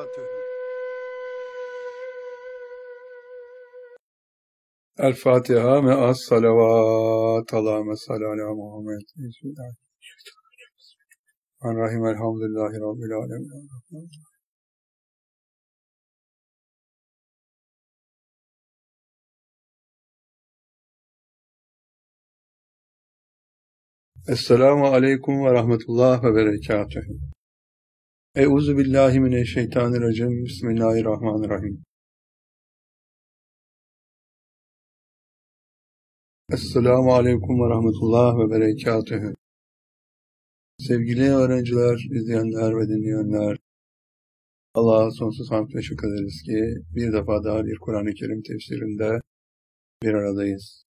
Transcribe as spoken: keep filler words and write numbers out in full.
وبركاته. الفاتحة مع الصلوات. اللهم صل على محمد. الرحيم الحمد لله رب العالمين. Esselamu aleyküm ve rahmetullah ve berekatuhu. Euzu billahi mineşşeytanirracim. Bismillahirrahmanirrahim. Esselamu aleyküm ve rahmetullah ve berekatuhu. Sevgili öğrenciler, izleyenler ve dinleyenler, Allah'a sonsuz hamd ve şükür ederiz ki bir defa daha bir Kur'an-ı Kerim tefsirinde bir aradayız.